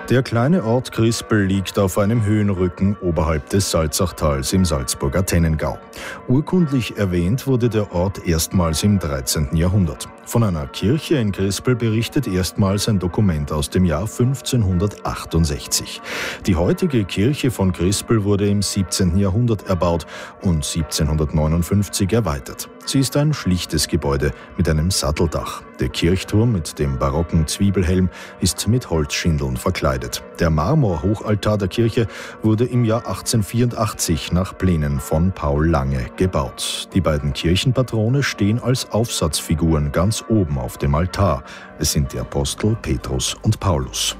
Der kleine Ort Crispel liegt auf einem Höhenrücken oberhalb des Salzachtals im Salzburger Tennengau. Urkundlich erwähnt wurde der Ort erstmals im 13. Jahrhundert. Von einer Kirche in Crispel berichtet erstmals ein Dokument aus dem Jahr 1568. Die heutige Kirche von Crispel wurde im 17. Jahrhundert erbaut und 1759 erweitert. Sie ist ein schlichtes Gebäude mit einem Satteldach. Der Kirchturm mit dem barocken Zwiebelhelm ist mit Holzschindeln verkleidet. Der Marmorhochaltar der Kirche wurde im Jahr 1884 nach Plänen von Paul Lange gebaut. Die beiden Kirchenpatrone stehen als Aufsatzfiguren ganz oben auf dem Altar. Es sind die Apostel Petrus und Paulus.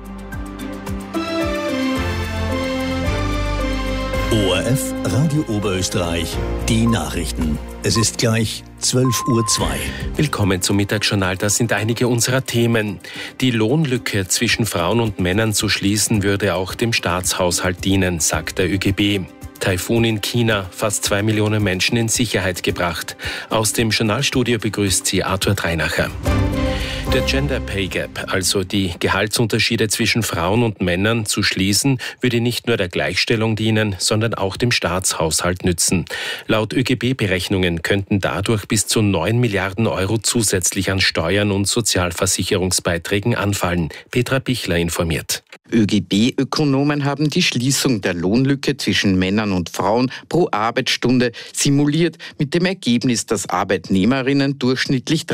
ORF Radio Oberösterreich, die Nachrichten. Es ist gleich 12:02 Uhr. Willkommen zum Mittagsjournal. Das sind einige unserer Themen. Die Lohnlücke zwischen Frauen und Männern zu schließen, würde auch dem Staatshaushalt dienen, sagt der ÖGB. Taifun in China, fast 2 Millionen Menschen in Sicherheit gebracht. Aus dem Journalstudio begrüßt sie Arthur Dreinacher. Der Gender Pay Gap, also die Gehaltsunterschiede zwischen Frauen und Männern zu schließen, würde nicht nur der Gleichstellung dienen, sondern auch dem Staatshaushalt nützen. Laut ÖGB-Berechnungen könnten dadurch bis zu 9 Milliarden Euro zusätzlich an Steuern und Sozialversicherungsbeiträgen anfallen. Petra Bichler informiert. ÖGB-Ökonomen haben die Schließung der Lohnlücke zwischen Männern und Frauen pro Arbeitsstunde simuliert, mit dem Ergebnis, dass Arbeitnehmerinnen durchschnittlich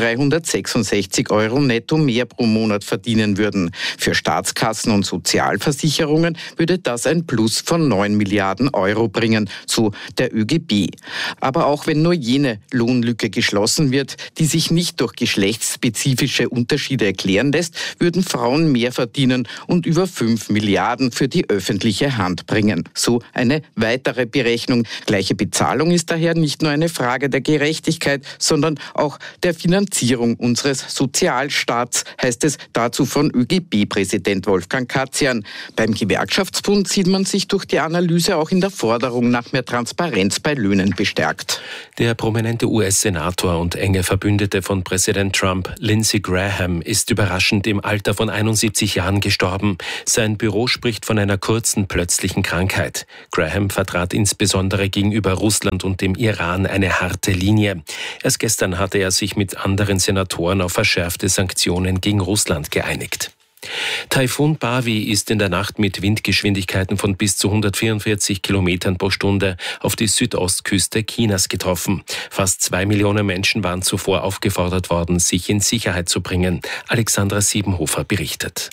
366 Euro netto mehr pro Monat verdienen würden. Für Staatskassen und Sozialversicherungen würde das ein Plus von 9 Milliarden Euro bringen, so der ÖGB. Aber auch wenn nur jene Lohnlücke geschlossen wird, die sich nicht durch geschlechtsspezifische Unterschiede erklären lässt, würden Frauen mehr verdienen und über 5 Milliarden für die öffentliche Hand bringen. So eine weitere Berechnung. Gleiche Bezahlung ist daher nicht nur eine Frage der Gerechtigkeit, sondern auch der Finanzierung unseres Sozialstaats, heißt es dazu von ÖGB-Präsident Wolfgang Katzian. Beim Gewerkschaftsbund sieht man sich durch die Analyse auch in der Forderung nach mehr Transparenz bei Löhnen bestärkt. Der prominente US-Senator und enge Verbündete von Präsident Trump, Lindsey Graham, ist überraschend im Alter von 71 Jahren gestorben. Sein Büro spricht von einer kurzen, plötzlichen Krankheit. Graham vertrat insbesondere gegenüber Russland und dem Iran eine harte Linie. Erst gestern hatte er sich mit anderen Senatoren auf verschärfte Sanktionen gegen Russland geeinigt. Taifun Bavi ist in der Nacht mit Windgeschwindigkeiten von bis zu 144 Kilometern pro Stunde auf die Südostküste Chinas getroffen. Fast 2 Millionen Menschen waren zuvor aufgefordert worden, sich in Sicherheit zu bringen. Alexandra Siebenhofer berichtet.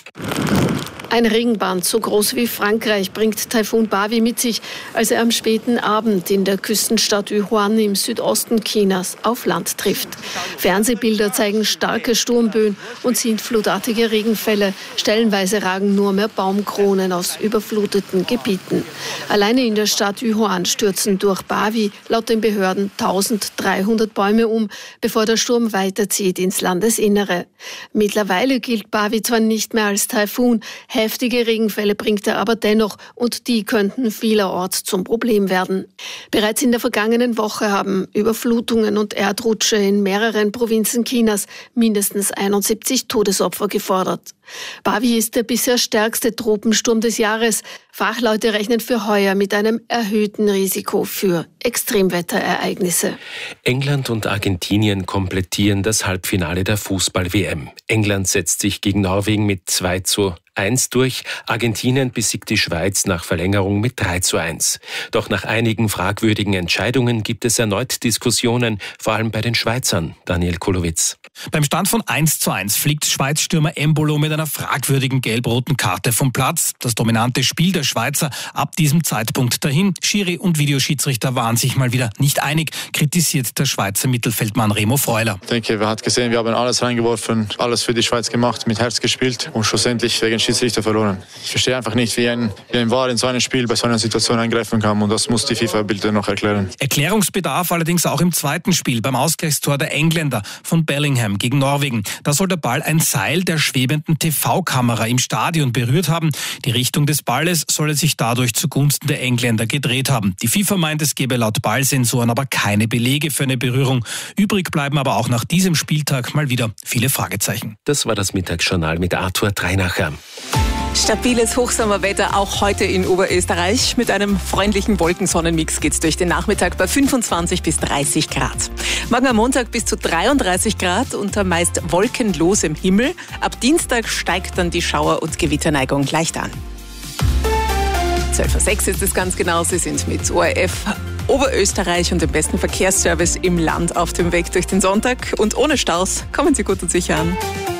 Ein Regenband so groß wie Frankreich bringt Taifun Bavi mit sich, als er am späten Abend in der Küstenstadt Yuhuan im Südosten Chinas auf Land trifft. Fernsehbilder zeigen starke Sturmböen und sintflutartige Regenfälle. Stellenweise ragen nur mehr Baumkronen aus überfluteten Gebieten. Alleine in der Stadt Yuhuan stürzen durch Bavi laut den Behörden 1300 Bäume um, bevor der Sturm weiterzieht ins Landesinnere. Mittlerweile gilt Bavi zwar nicht mehr als Taifun, heftige Regenfälle bringt er aber dennoch und die könnten vielerorts zum Problem werden. Bereits in der vergangenen Woche haben Überflutungen und Erdrutsche in mehreren Provinzen Chinas mindestens 71 Todesopfer gefordert. Bavi ist der bisher stärkste Tropensturm des Jahres. Fachleute rechnen für heuer mit einem erhöhten Risiko für Extremwetterereignisse. England und Argentinien komplettieren das Halbfinale der Fußball-WM. England setzt sich gegen Norwegen mit 2:1 durch. Argentinien besiegt die Schweiz nach Verlängerung mit 3:1. Doch nach einigen fragwürdigen Entscheidungen gibt es erneut Diskussionen, vor allem bei den Schweizern. Daniel Kulowitz. Beim Stand von 1:1 fliegt Schweiz-Stürmer Embolo mit einer fragwürdigen gelb-roten Karte vom Platz. Das dominante Spiel der Schweizer ab diesem Zeitpunkt dahin. Schiri und Videoschiedsrichter waren sich mal wieder nicht einig, kritisiert der Schweizer Mittelfeldmann Remo Freuler. Ich denke, man hat gesehen, wir haben alles reingeworfen, alles für die Schweiz gemacht, mit Herz gespielt und schlussendlich wegen Schiedsrichter verloren. Ich verstehe einfach nicht, wie ein VAR in so einem Spiel bei so einer Situation eingreifen kann und das muss die FIFA bitte noch erklären. Erklärungsbedarf allerdings auch im zweiten Spiel beim Ausgleichstor der Engländer von Bellingham gegen Norwegen. Da soll der Ball ein Seil der schwebenden TV-Kamera im Stadion berührt haben. Die Richtung des Balles solle sich dadurch zugunsten der Engländer gedreht haben. Die FIFA meint, es gebe laut Ballsensoren aber keine Belege für eine Berührung. Übrig bleiben aber auch nach diesem Spieltag mal wieder viele Fragezeichen. Das war das Mittagsjournal mit Arthur Dreinacher. Stabiles Hochsommerwetter auch heute in Oberösterreich. Mit einem freundlichen Wolkensonnenmix geht's durch den Nachmittag bei 25 bis 30 Grad. Morgen am Montag bis zu 33 Grad unter meist wolkenlosem Himmel. Ab Dienstag steigt dann die Schauer- und Gewitterneigung leicht an. 12:06 ist es ganz genau. Sie sind mit ORF Oberösterreich und dem besten Verkehrsservice im Land auf dem Weg durch den Sonntag. Und ohne Staus kommen Sie gut und sicher an.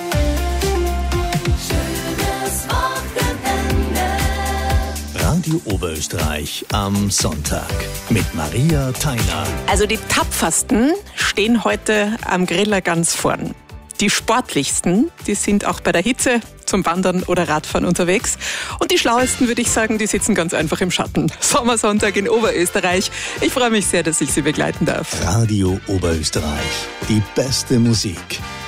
Radio Oberösterreich am Sonntag mit Maria Theiner. Also die Tapfersten stehen heute am Griller ganz vorn. Die sportlichsten, die sind auch bei der Hitze zum Wandern oder Radfahren unterwegs. Und die schlauesten, würde ich sagen, die sitzen ganz einfach im Schatten. Sommersonntag in Oberösterreich. Ich freue mich sehr, dass ich Sie begleiten darf. Radio Oberösterreich. Die beste Musik.